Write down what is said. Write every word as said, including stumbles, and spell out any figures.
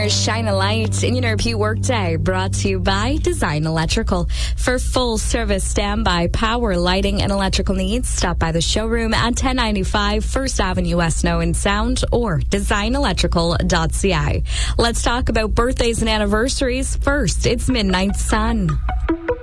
listeners, shine a light in your repeat workday, brought to you by Design Electrical. For full service standby power, lighting, and electrical needs, stop by the showroom at ten ninety-five First Avenue West Snow and Sound or design electrical dot c a. Let's talk about birthdays and anniversaries. First, it's Midnight Sun.